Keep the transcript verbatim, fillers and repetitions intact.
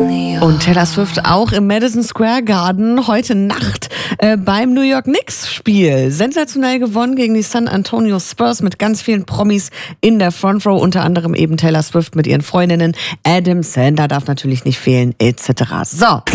Und Taylor Swift auch im Madison Square Garden heute Nacht äh, beim New York Knicks Spiel. Sensationell gewonnen gegen die San Antonio Spurs mit ganz vielen Promis in der Front Row, unter anderem eben Taylor Swift mit ihren Freundinnen. Adam Sandler darf natürlich nicht fehlen, et cetera. So.